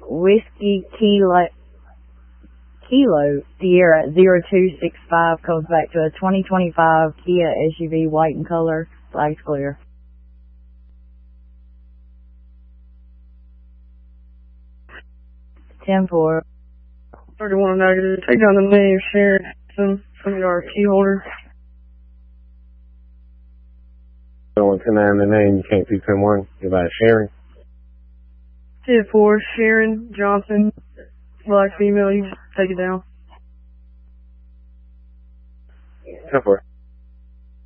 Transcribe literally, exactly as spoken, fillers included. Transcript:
Whiskey Kilo, Kilo Sierra zero two six five comes back to a twenty twenty-five Kia S U V, white in color, flags clear. ten four. thirty-one negative. Take down the name Sharon from your key holder. one ten nine, the name, you can't see ten one, you're by Sharon. ten four, Sharon Johnson, black female, you take it down. ten four.